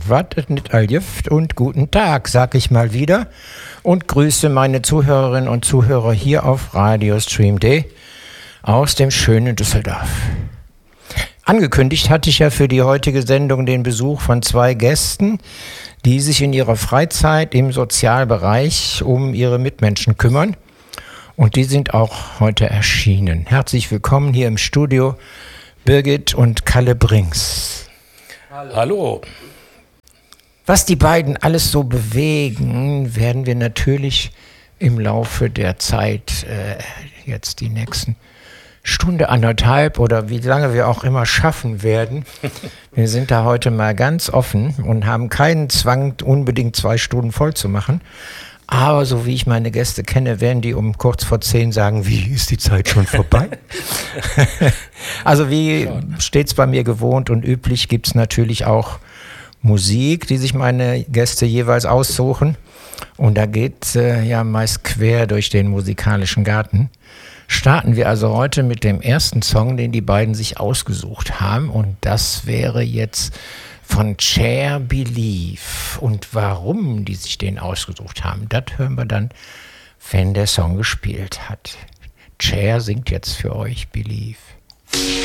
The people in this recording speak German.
Wartet nicht all Jüft und guten Tag, sag ich mal wieder. Und grüße meine Zuhörerinnen und Zuhörer hier auf Radio Stream Day aus dem schönen Düsseldorf. Angekündigt hatte ich ja für die heutige Sendung den Besuch von 2 Gästen, die sich in ihrer Freizeit im Sozialbereich um ihre Mitmenschen kümmern. Und die sind auch heute erschienen. Herzlich willkommen hier im Studio, Birgit und Kalle Brinks. Hallo. Was die beiden alles so bewegen, werden wir natürlich im Laufe der Zeit, jetzt die nächsten Stunde, anderthalb oder wie lange wir auch immer schaffen werden. Wir sind da heute mal ganz offen und haben keinen Zwang, unbedingt 2 Stunden voll zu machen. Aber so wie ich meine Gäste kenne, werden die um kurz vor 10 sagen, wie ist die Zeit schon vorbei? Also wie stets bei mir gewohnt und üblich gibt es natürlich auch Musik, die sich meine Gäste jeweils aussuchen. Und da geht ja meist quer durch den musikalischen Garten. Starten wir also heute mit dem ersten Song, den die beiden sich ausgesucht haben. Und das wäre jetzt von Cher Believe. Und warum die sich den ausgesucht haben, das hören wir dann, wenn der Song gespielt hat. Cher singt jetzt für euch Believe.